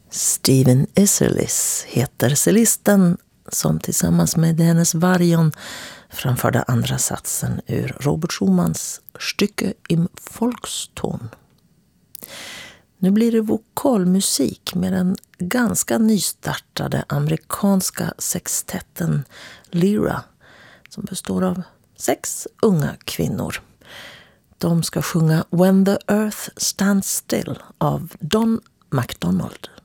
Stephen Isserlis heter cellisten som tillsammans med Dennis Varion framförde andra satsen ur Robert Schumans stycke Im Volkston. Nu blir det vokalmusik med den ganska nystartade amerikanska sextetten Lyra som består av 6 unga kvinnor. De ska sjunga When the Earth Stands Still av Don McDonald.